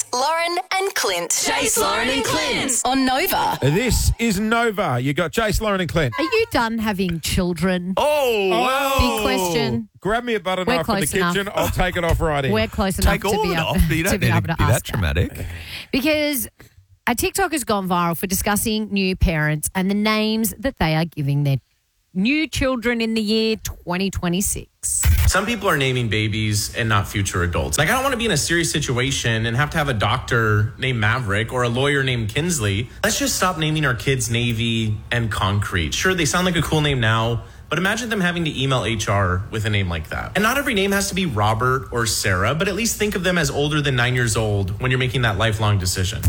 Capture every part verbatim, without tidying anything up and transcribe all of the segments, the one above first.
Lauren and Clint. Jace, Lauren and Clint on Nova. This is Nova. You got Jace, Lauren and Clint. Are you done having children? Oh, well. Big question. Grab me a butter We're knife from the close enough. kitchen. I'll take it off right in. We're close enough Take to all be of it able, off. You to don't be need able to to be ask that dramatic. Because a TikTok has gone viral for discussing new parents and the names that they are giving their new children in the year twenty twenty-six. Some people are naming babies and not future adults. Like, I don't want to be in a serious situation and have to have a doctor named Maverick or a lawyer named Kinsley. Let's just stop naming our kids Navy and Concrete. Sure, they sound like a cool name now, but imagine them having to email H R with a name like that. And not every name has to be Robert or Sarah, but at least think of them as older than nine years old when you're making that lifelong decision.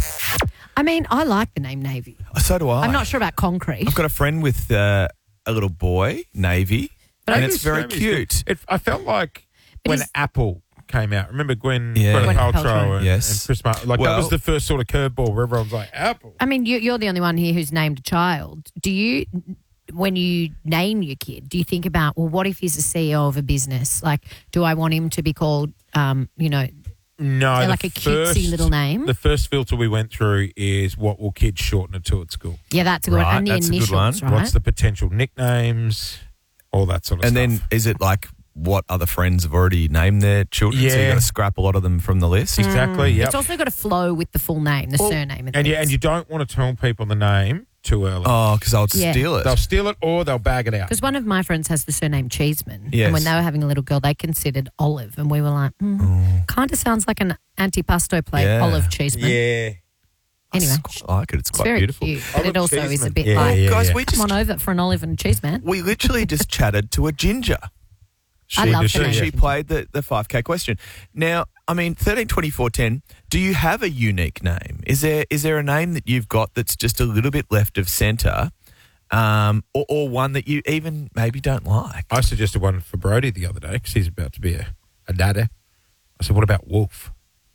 I mean, I like the name Navy. So do I. I'm not sure about Concrete. I've got a friend with uh, a little boy, Navy, But and I it's just- very Navy's cute. good. It, I felt like But when is- Apple came out. Remember Gwen, Yeah. Gwyneth Gwyneth Paltrow Paltrow. and, Yes. and Chris Martin. Like, that Well- was the first sort of curveball where everyone's like, Apple. I mean, you, you're the only one here who's named a child. Do you, when you name your kid, do you think about, well, what if he's a C E O of a business? Like, do I want him to be called, um, you know, No, Yeah, the like a cutesy first- little name. The first filter we went through is what will kids shorten it to at school? yeah, that's a good Right, one. And the that's a good initials, one. right? What's the potential nicknames? All that sort of And stuff. then is it like what other friends have already named their children? So Yeah. you've got to scrap a lot of them from the list. Exactly, yeah. It's also got to flow with the full name, the surname. And, And, yeah, things. and you don't want to tell people the name too early. Oh, because I'll Yeah. steal it. They'll steal it or they'll bag it out. Because one of my friends has the surname Cheeseman. Yes. And when they were having a little girl, they considered Olive. And we were like, mm, kind of sounds like an antipasto plate, Yeah. Olive Cheeseman. Yeah. Anyway, I quite like it. It's it's quite very beautiful. cute. But it Olive also is a Cheeseman. bit Yeah, like, yeah, Guys, yeah. we come just on over for an olive and cheese, man. we literally just chatted to a ginger. I She, love the she, name she Ginger. played the, the five K question. Now, I mean, thirteen twenty-four ten, do you have a unique name? Is there is there a name that you've got that's just a little bit left of centre, um, or, or one that you even maybe don't like? I suggested one for Brody the other day because he's about to be a, a daddy. I said, what about Wolf?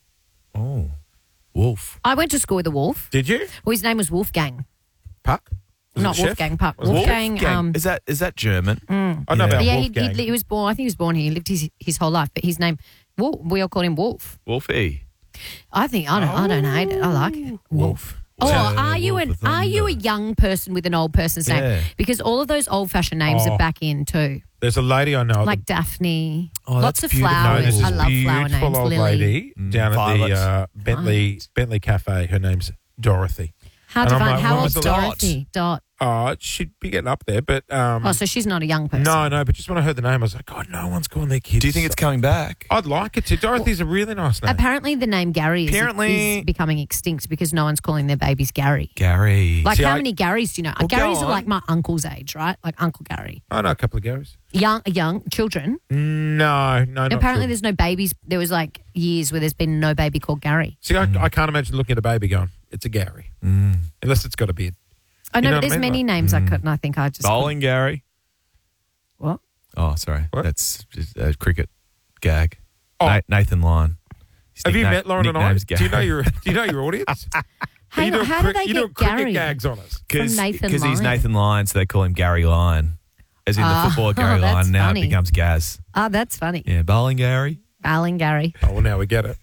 Oh, Wolf. I went to school with a wolf. Did you? Well, his name was Wolfgang. Puck? Was Not it Chef? Wolfgang Puck. Was it Wolfgang. Wolfgang. Um, is that is that German? I know Yeah. about yeah, he, Wolfgang. he, he was born, I think he was born here. He lived his, his whole life. But his name, Wolf, we all call him Wolf. Wolfie. I think, I don't, I don't hate it. I like it. Wolf. Oh, Yeah, are you Wolf an of are you a Thunder. young person with an old person's name? Yeah. Because all of those old fashioned names Oh. are back in too, There's a lady I know. like Daphne. Oh, Lots that's of beautiful. no, flowers. there's this I love flower beautiful names. old Lily. lady Mm, down at Violet. the uh, Bentley Right. Bentley Cafe. Her name's Dorothy. How And I'm divine? like, How when old's was the- Dorothy? Dot. Oh, she'd be getting up there, but um, Oh, so she's not a young person. no, no. But just when I heard the name, I was like, God, no one's calling their kids. Do you think it's coming back? I'd like it to. Dorothy's a really nice name. Apparently, the name Gary is, Apparently- is becoming extinct because no one's calling their babies Gary. Gary. Like, See, how I- many Garys do you know? Well, go Garys are on. like my uncle's age, right? Like Uncle Gary. I know a couple of Garys. Young, young children. No, no, not Apparently, true. there's no babies. There was like years where there's been no baby called Gary. See, I, I can't imagine looking at a baby going, it's a Gary. Mm. Unless it's got a beard. I know, know but what I there's mean? many Like- names I couldn't. I think I just Bowling Gary. What? Oh, sorry. What? That's just a cricket gag. Oh. Na- Nathan Lyon. His Have you nickna- met Lauren and I? nickname's Do you know Gary. your Do you know your audience? Hang you on, do how crick- do they you get do cricket Gary? gags on us? From Nathan Because he's Lyon? Nathan Lyon, so they call him Gary Lyon. As in Ah, the footballer Gary that's Lyon. Now funny. it becomes Gaz. Oh, that's funny. Yeah, bowling Gary. Bowling Gary. Oh, well, now we get it.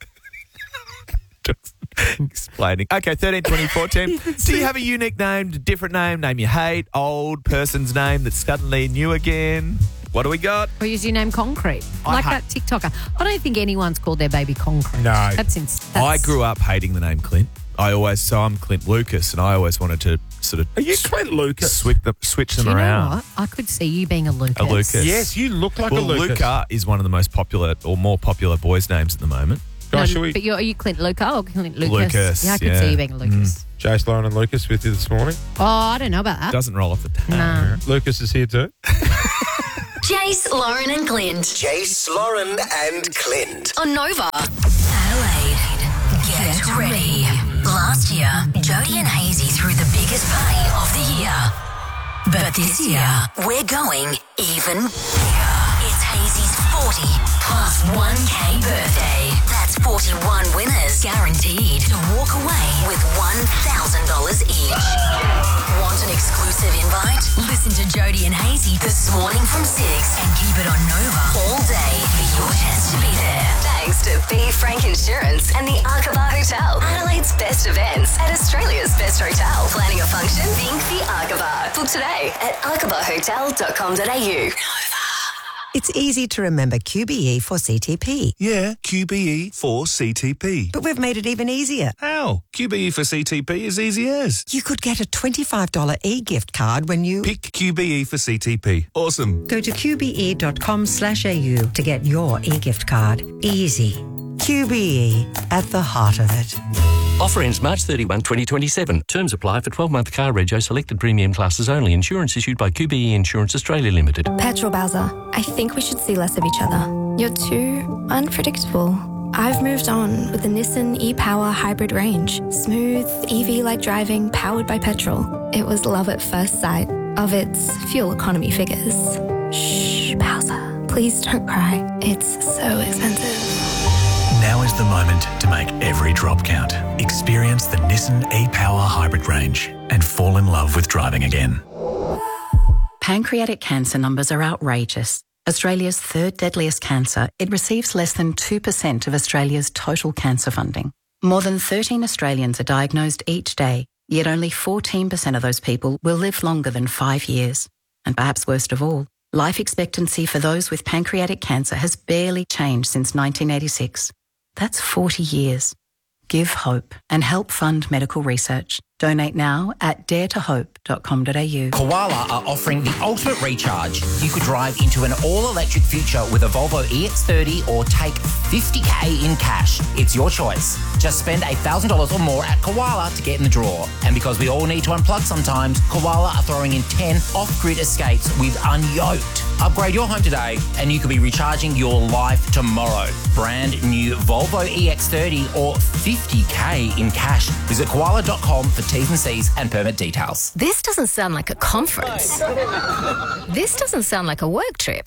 Just explaining. Okay, thirteen twenty-four ten. Do you have a unique name, a different name, name you hate, old person's name that's suddenly new again? What do we got? Or use your name Concrete. I Like ha- that TikToker. I don't think anyone's called their baby Concrete. No. That's, ins- that's I grew up hating the name Clint. I always, so I'm Clint Lucas, and I always wanted to sort of Are you Clint Lucas? switch them, switch them Do you around. know what? I could see you being a Lucas. A Lucas. Yes, you look like Well, a Lucas. Luca is one of the most popular or more popular boys' names at the moment. No, Guys, should we, but you're, are you Clint Luca or Clint Lucas? Lucas, Yeah, I could yeah. see you being a Lucas. Jace, Lauren and Lucas with you this morning? Oh, I don't know about that. Doesn't roll off the tongue. No. Lucas is here too. Jace, Lauren and Clint Jace, Lauren and Clint. on Nova. Adelaide, get ready. Last year, Jodie and Hazy threw the biggest party of the year. But this year, we're going even bigger. It's Hazy's forty plus one K birthday. That's forty forty-one winners guaranteed to walk away with one thousand dollars each. Want an exclusive invite? Listen to Jody and Hazy this morning from six and keep it on Nova all day for your chance to be there. Thanks to B. Frank Insurance and the Arkaba Hotel. Adelaide's best events at Australia's best hotel. Planning a function? Think the Arkaba. Book today at arkaba hotel dot com dot a u. It's easy to remember Q B E for C T P. Yeah, Q B E for C T P. But we've made it even easier. How? Q B E for C T P is easy as. You could get a twenty-five dollars e-gift card when you... Pick Q B E for C T P. Awesome. Go to Q B E dot com slash A U to get your e-gift card. Easy. Q B E, at the heart of it. Offer ends March thirty-first, twenty twenty-seven. Terms apply for twelve-month car rego selected premium classes only. Insurance issued by Q B E Insurance Australia Limited. Petrol Bowser, I think we should see less of each other. You're too unpredictable. I've moved on with the Nissan e-Power hybrid range. Smooth, E V-like driving, powered by petrol. It was love at first sight of its fuel economy figures. Shh, Bowser, please don't cry. It's so expensive. Now is the moment to make every drop count. Experience the Nissan e-Power hybrid range and fall in love with driving again. Pancreatic cancer numbers are outrageous. Australia's third deadliest cancer, it receives less than two percent of Australia's total cancer funding. More than thirteen Australians are diagnosed each day, yet only fourteen percent of those people will live longer than five years. And perhaps worst of all, life expectancy for those with pancreatic cancer has barely changed since nineteen eighty-six. That's forty years. Give hope and help fund medical research. Donate now at dare to hope dot com dot a u. Koala are offering the ultimate recharge. You could drive into an all-electric future with a Volvo E X thirty or take fifty K in cash. It's your choice. Just spend one thousand dollars or more at Koala to get in the draw. And because we all need to unplug sometimes, Koala are throwing in ten off-grid escapes with Unyoked. Upgrade your home today and you could be recharging your life tomorrow. Brand new Volvo E X thirty or fifty K in cash. Visit koala dot com for T's and C's and permit details. This doesn't sound like a conference. This doesn't sound like a work trip.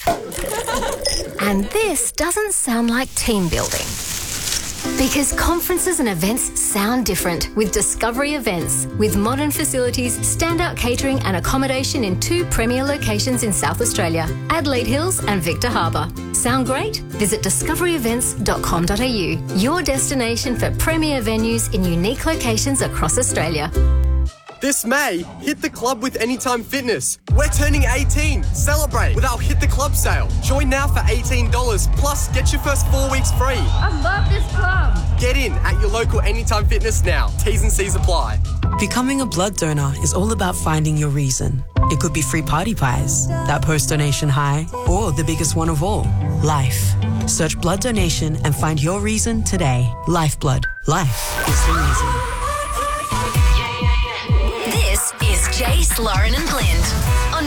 And this doesn't sound like team building. Because conferences and events sound different with Discovery Events. With modern facilities, standout catering and accommodation in two premier locations in South Australia, Adelaide Hills and Victor Harbour. Sound great? Visit discovery events dot com dot a u, your destination for premier venues in unique locations across Australia. This May, hit the club with Anytime Fitness. We're turning eighteen. Celebrate with our Hit the Club sale. Join now for eighteen dollars, plus get your first four weeks free. I love this club. Get in at your local Anytime Fitness now. T's and C's apply. Becoming a blood donor is all about finding your reason. It could be free party pies, that post-donation high, or the biggest one of all, life. Search blood donation and find your reason today. Lifeblood. Life is the reason. This is Jace, Lauren and Clint on